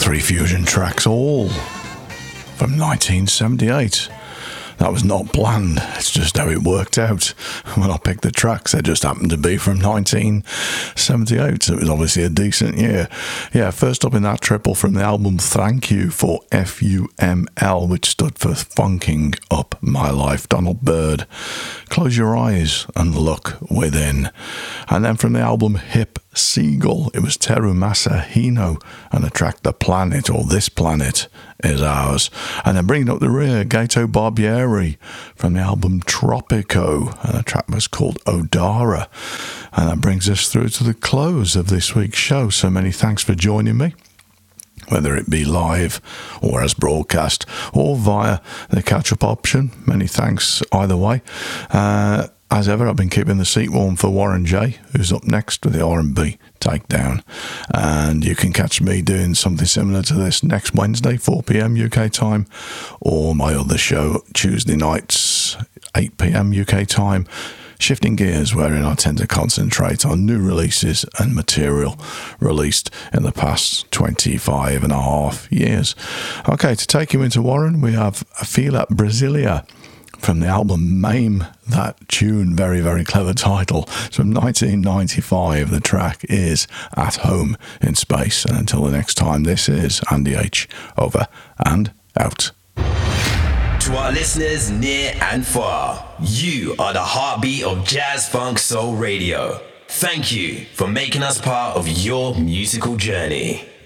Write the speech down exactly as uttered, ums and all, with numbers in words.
three fusion tracks, all from nineteen seventy-eight. That was not planned. It's just how it worked out. When I picked the tracks, they just happened to be from nineteen seventy-eight. So it was obviously a decent year. Yeah, first up in that triple from the album Thank You for F U M L, which stood for Funking Up My Life, Donald Byrd. Close Your Eyes and Look Within. And then from the album Hip Seagull, it was Terumasa Hino and the track The Planet, or This Planet Is Ours. And then bringing up the rear, Gato Barbieri from the album Tropico, and the track was called Odara. And that brings us through to the close of this week's show. So many thanks for joining me, whether it be live or as broadcast or via the catch-up option. Many thanks either way. Uh, as ever, I've been keeping the seat warm for Warren J, who's up next with the R and B Takedown. And you can catch me doing something similar to this next Wednesday, four p.m. U K time, or my other show, Tuesday nights, eight p.m. U K time, Shifting Gears, wherein I tend to concentrate on new releases and material released in the past twenty-five and a half years. Okay, to take you into Warren, we have Fila Brasilia from the album Maim That Tune. Very, very clever title. It's from nineteen ninety-five. The track is At Home in Space. And until the next time, this is Andy H. Over and out. To our listeners near and far, you are the heartbeat of Jazz Funk Soul Radio. Thank you for making us part of your musical journey.